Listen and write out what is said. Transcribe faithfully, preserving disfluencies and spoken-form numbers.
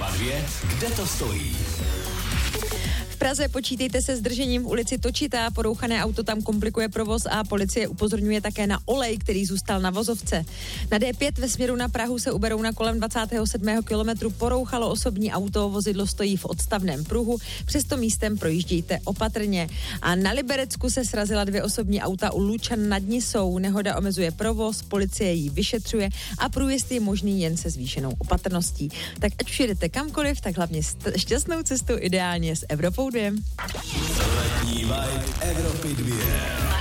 Evropa dva, kde to stojí? V Praze počítejte se zdržením v ulici Točitá, porouchané auto tam komplikuje provoz a policie upozorňuje také na olej, který zůstal na vozovce. Na D pět ve směru na Prahu se uberou na kolem dvacátého sedmého kilometru, porouchalo osobní auto, vozidlo stojí v odstavném pruhu, přesto místem projíždějte opatrně. A na Liberecku se srazila dvě osobní auta u Lučan nad Nisou, nehoda omezuje provoz, policie ji vyšetřuje a průjezd je možný jen se zvýšenou opatrností. Tak ať už jedete kamkoliv, tak hlavně šťastnou cestu ideálně s Evropou dva. Letní vibe Evropy dva.